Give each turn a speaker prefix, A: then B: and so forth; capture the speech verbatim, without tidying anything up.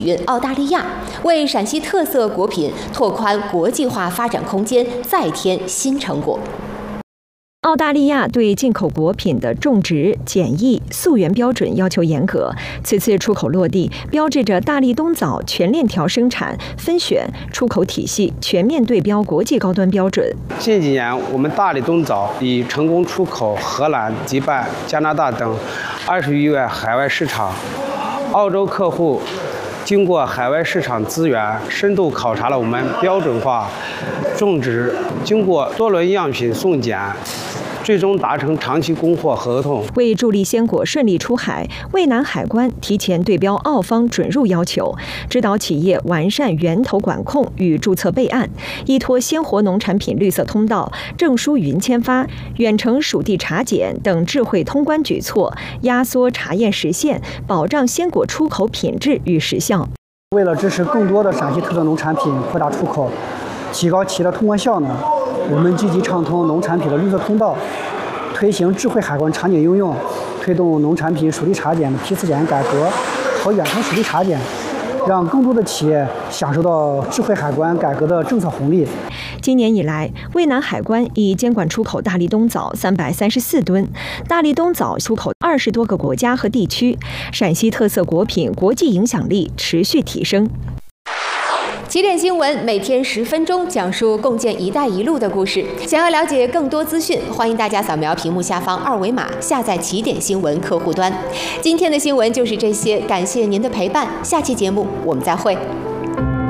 A: 云澳大利亚，为陕西特色果品拓宽国际化发展空间再添新成果。
B: 澳大利亚对进口果品的种植、检疫、溯源标准要求严格，此次出口落地，标志着大利冬枣全链条生产、分选、出口体系全面对标国际高端标准。
C: 近几年，我们大利冬枣已成功出口荷兰、迪拜、加拿大等二十余个海外市场。澳洲客户经过海外市场资源深度考察了我们标准化种植，经过多轮样品送检，最终达成长期供货合同。
B: 为助力鲜果顺利出海，渭南海关提前对标澳方准入要求，指导企业完善源头管控与注册备案，依托鲜活农产品绿色通道、证书云签发、远程属地查检等智慧通关举措，压缩查验时限，保障鲜果出口品质与时效。
D: 为了支持更多的陕西特色农产品扩大出口，提高企业的通关效能，我们积极畅通农产品的绿色通道，推行智慧海关场景应用，推动农产品属地查检的批次检改革和远程属地查检，让更多的企业享受到智慧海关改革的政策红利。
B: 今年以来，渭南海关已监管出口大利冬枣三百三十四吨，大利冬枣出口二十多个国家和地区，陕西特色果品国际影响力持续提升。
A: 起点新闻每天十分钟，讲述共建“一带一路”的故事。想要了解更多资讯，欢迎大家扫描屏幕下方二维码，下载起点新闻客户端。今天的新闻就是这些，感谢您的陪伴，下期节目我们再会。